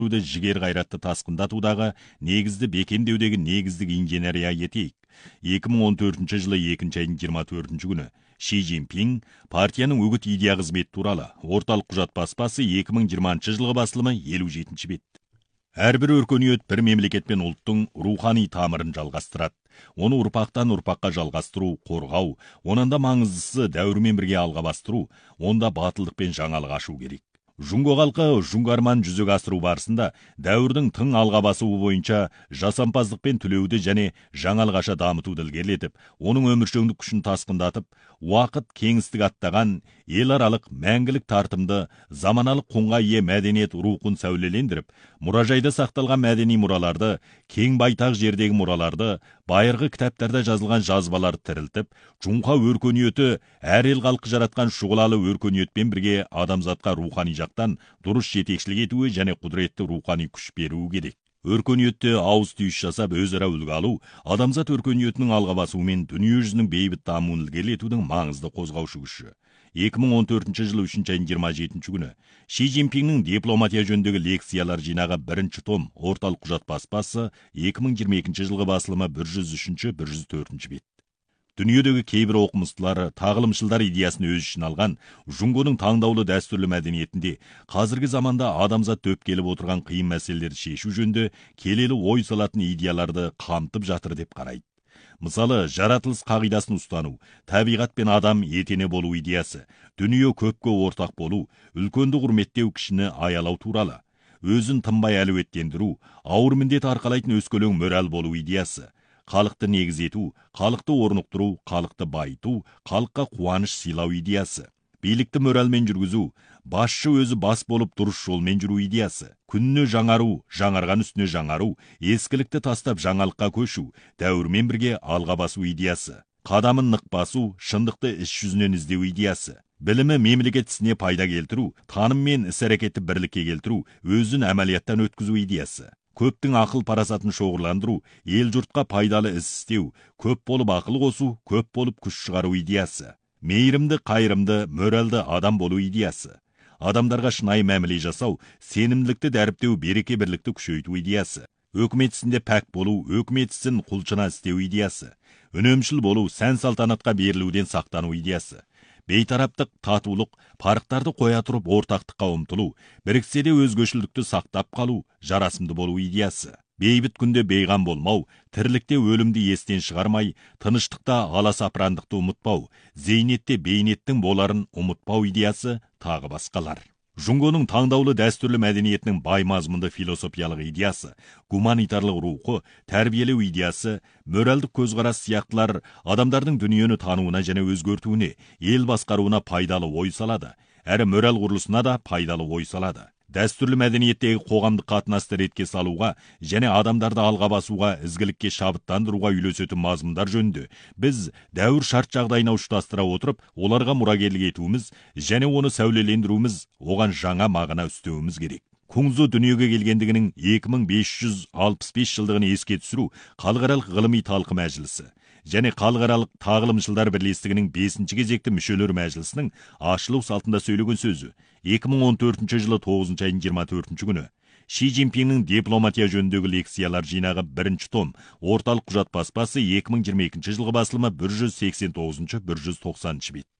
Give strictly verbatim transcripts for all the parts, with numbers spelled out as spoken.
жігер қайратты тасқындатудағы негізді бекемдеудегі негіздік инженерия етейік. екі мың он төртінші жылы екінші айдың жиырма төртінші күні Ши Цзиньпин партияның үгіт идея қызметі туралы орталық құжат баспасы екі мың жиырмасыншы жылғы басылымы елу жетінші бет. Әрбір өркениет бір мемлекет пен ұлттың рухани тамырын жалғастырады. Оны ұрпақтан ұрпаққа жалғастыру, қорғау, онан да маңыздысы дәуірмен бірге алға бастыру, онда батылдық пен жаңалық ашу керек. Жұңго халқы жұңгарман жүзеге асыру барысында дәуірдің тың алға басуы бойынша жасампаздық пен түлеуді және жаңалық аша дамытуды ілгерілетіп, оның өміршеңдік күшін тасқындатып, уақыт кеңістік аттаған ел аралық мәңгілік тартымды заманалық құнға ие мәдениет рухын сәулелендіріп, мұражайда сақталған мәдени мұраларды, кең байтақ жердегі мұраларды, байырғы кітаптарда жазылған жазбаларды тірілтіп, жұңға өркениеті әр ел халқы жаратқан шұғылалы өркениетпен бірге адамзатқа рухани жақтан дұрыс жетекшілік етуі және құдіретті рухани күш беруі керек. Өркениетте ауыз түйіс жасап өзара үлгі алу, адамзат өркениетінің алға басуы мен дүние жүзінің бейбіт дамуын ілгерілетудің маңызды қозғаушы күші. екі мың он төртінші жылы үшінші айдың жиырма жетінші күні Ши Цзиньпиннің дипломатия жөніндегі лекциялар жинағы бірінші том орталық құжат баспасы екі мың жиырма екінші жылғы басылымы бір жүз үшінші бір жүз төртінші бет. Дүниедегі кейбір оқымыстылары тағылымшылдар идеясын өз ішіне алған жұңгоның таңдаулы дәстүрлі мәдениетінде қазіргі заманда адамзат төп келіп отырған қиын мәселелерді шешу жөнінде келелі ой салатын идеяларды қамтып жатыр деп қарайды. Мысалы, жаратылыс қағидасын ұстану, табиғат пен адам етене болу идеясы, дүние көпке ортақ болу, үлкенді құрметтеу, кішіні аялау туралы, өзін тынбай әлеуеттендіру, ауыр міндет арқалайтын өскелең мораль болу идеясы, халықты негіз ету, халықты орнықтыру, халықты байыту, халыққа қуаныш сыйлау идеясы, билікті моральмен жүргізу, басшы өзі бас болып дұрыс жолмен жүру идеясы, күніне жаңару, жаңарған үстіне жаңару, ескілікті тастап жаңалыққа көшу, дәуірмен бірге алға басу идеясы, қадамын нық басу, шындықты іс жүзінен іздеу идеясы, білімі мемлекет ісіне пайда келтіру, таным мен іс-әрекетті бірлікке келтіру, өзін әмәлияттан өткізу идеясы, көптің ақыл парасатын шоғырландыру, ел жұртқа пайдалы іс істеу, көп болып ақыл қосу, көп болып күш шығару идеясы, мейірімді, қайырымды, моральды адам болу идеясы, адамдарға шынайы мәміле жасау, сенімділікті дәріптеу, береке бірлікті күшейту идеясы, өкімет ісінде пәк болу, өкімет ісін құлшына істеу идеясы, үнемшіл болу, сән салтанатқа берілуден сақтану идеясы, бейтараптық, татулық, парықтарды қоя тұрып ортақтыққа ұмтылу, біріксе де өзгешілдікті сақтап қалу, жарасымды болу идеясы, бейбіт күнде бейғам болмау, тірлікте өлімді естен шығармай, тыныштықта аласапырандықты ұмытпау, зейнетте бейнеттің боларын ұмытпау идеясы, тағы басқалар. Жұңгоның таңдаулы дәстүрлі мәдениетінің бай мазмұнды философиялық идеясы, гуманитарлық рухы, тәрбиелеу идеясы, моральдық көзқарас сияқтылар адамдардың дүниені тануына және өзгертуіне, ел басқаруына пайдалы ой салады, әрі мораль құрылысына да пайдалы ой салады. Дәстүрлі мәдениеттегі қоғамдық қатынасты ретке салуға және адамдарды алға басуға, ізгілікке шабыттандыруға үйлесетін мазмұндар жөнінде біз дәуір шарт жағдайына ұштастыра отырып, оларға мұрагерлік етуіміз және оны сәулелендіруіміз, оған жаңа мағына үстеуіміз керек. Кунзу дүниеге келгендігінің екі мың бес жүз алпыс бес жылдығын еске түсіру халықаралық ғылыми талқы мәжілісі және халықаралық тағылымшылдар бірлестігінің бесінші кезекті мүшелері мәжілісінің ашылу салтында сөйлеген сөзі екі мың он төртінші жылы тоғызыншы айдың жиырма төртінші күні Ши Цзиньпиннің дипломатия жөніндегі лекциялар жинағы бірінші том орталық құжат баспасы екі мың жиырма екінші жылғы басылымы бір жүз сексен тоғызыншы бір жүз тоқсаныншы бет.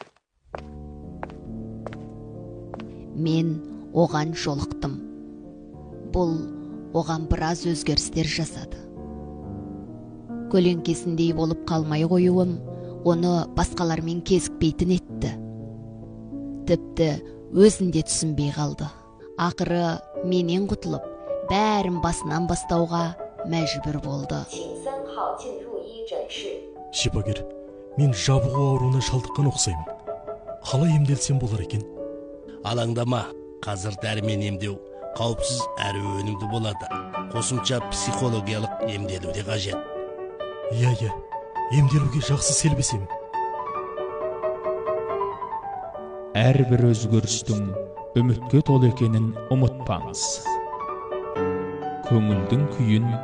Мен оған жолықтым. Бұл оған біраз өзгерістер жасады. Көлеңкесіндей болып қалмай қоюым, оны басқалармен кезікпейтін етті. Тіпті өзінде түсінбей қалды. Ақыры менен құтылып, бәрін басынан бастауға мәжбүр болды. Шипагер, мен жабығу ауруына шалдыққан ұқсаймын. Қалай емделсем болар екен? Алаңдама, қазір дәрімен емдеу қауіпсіз әрі өнімді болады. Қосымша психологиялық емделу де қажет. Иә, иә, емделуге жақсы селбесем. Әрбір өзгерістің үмітке толы екенін ұмытпаңыз. Көңілдің күйін